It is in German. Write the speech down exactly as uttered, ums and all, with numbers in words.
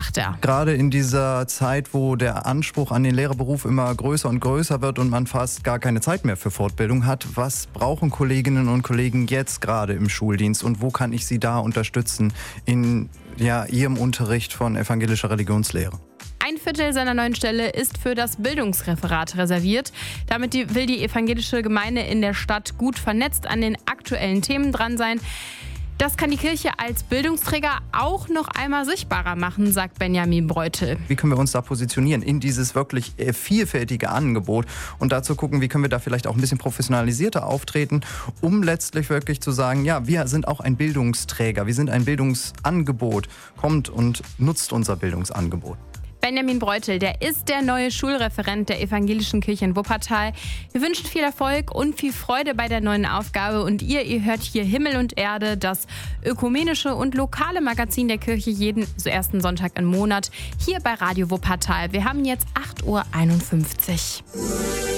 sagt er. Gerade in dieser Zeit, wo der Anspruch an den Lehrerberuf immer größer und größer wird und man fast gar keine Zeit mehr für Fortbildung hat, was brauchen Kolleginnen und Kollegen jetzt gerade im Schuldienst und wo kann ich sie da unterstützen in ja, ihrem Unterricht von evangelischer Religionslehre? Ein Viertel seiner neuen Stelle ist für das Bildungsreferat reserviert. Damit die, will die evangelische Gemeinde in der Stadt gut vernetzt an den aktuellen Themen dran sein. Das kann die Kirche als Bildungsträger auch noch einmal sichtbarer machen, sagt Benjamin Breutel. Wie können wir uns da positionieren in dieses wirklich vielfältige Angebot und dazu gucken, wie können wir da vielleicht auch ein bisschen professionalisierter auftreten, um letztlich wirklich zu sagen, ja, wir sind auch ein Bildungsträger, wir sind ein Bildungsangebot, kommt und nutzt unser Bildungsangebot. Benjamin Breutel, der ist der neue Schulreferent der Evangelischen Kirche in Wuppertal. Wir wünschen viel Erfolg und viel Freude bei der neuen Aufgabe. Und ihr, ihr hört hier Himmel und Erde, das ökumenische und lokale Magazin der Kirche jeden so ersten Sonntag im Monat hier bei Radio Wuppertal. Wir haben jetzt acht Uhr einundfünfzig.